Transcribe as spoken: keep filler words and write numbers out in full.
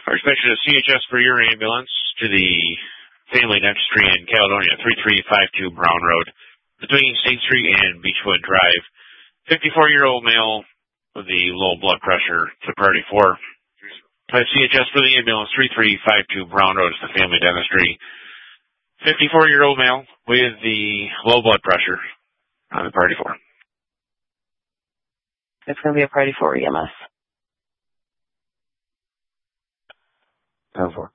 Our extension is C H S for your ambulance to the Family Dentistry in Caledonia, three three five two Brown Road, between State Street and Beechwood Drive. fifty-four-year-old male with the low blood pressure to priority four. Type C H S for the ambulance, three three five two Brown Road to the Family Dentistry. fifty-four-year-old male with the low blood pressure on the priority four. It's going to be a priority four E M S. ten four.